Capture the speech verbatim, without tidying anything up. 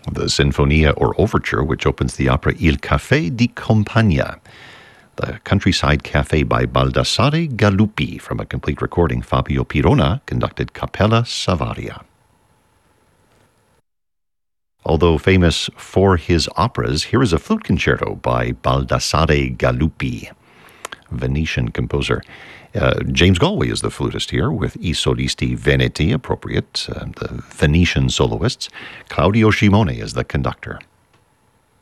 The Sinfonia or Overture, which opens the opera Il Caffè di Compagnia, the Countryside Cafe by Baldassare Galuppi. From a complete recording, Fabio Pirona conducted Cappella Savaria. Although famous for his operas, here is a flute concerto by Baldassare Galuppi, Venetian composer. Uh, James Galway is the flutist here, with I Solisti Veneti, appropriate, uh, the Venetian soloists. Claudio Scimone is the conductor.